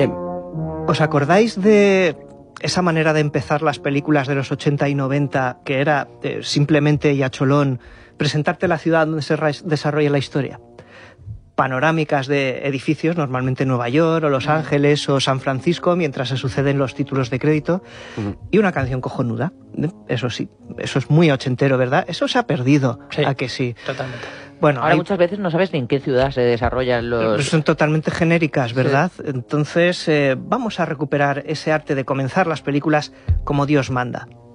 Bien. ¿Os acordáis de esa manera de empezar las películas de los 80 y 90, que era simplemente y a cholón presentarte la ciudad donde se desarrolla la historia? Panorámicas de edificios, normalmente Nueva York o Los Ángeles o San Francisco, mientras se suceden los títulos de crédito, y una canción cojonuda. Eso sí, eso es muy ochentero, ¿verdad? Eso se ha perdido. Sí, ¿A que sí? Totalmente. Bueno, ahora muchas veces no sabes ni en qué ciudad se desarrollan los... Son totalmente genéricas, ¿verdad? Sí. Entonces vamos a recuperar ese arte de comenzar las películas como Dios manda.